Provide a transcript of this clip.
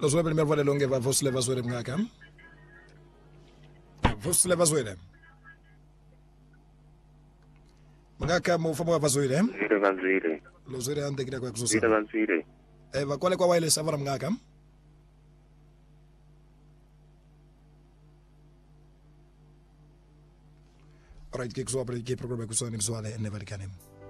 Lo suoi primer vale longe va vos leva zuere mngaka. Vos leva zuere. Mngaka mo famo va zuere. Zile vanzile. Lo zuere ande kira kwa Zile kususa. vanzile. Va kwale kwa wireless avara mngaka. Alright, ke kuswa pre ke programa kuswa ni mswale ne varikane.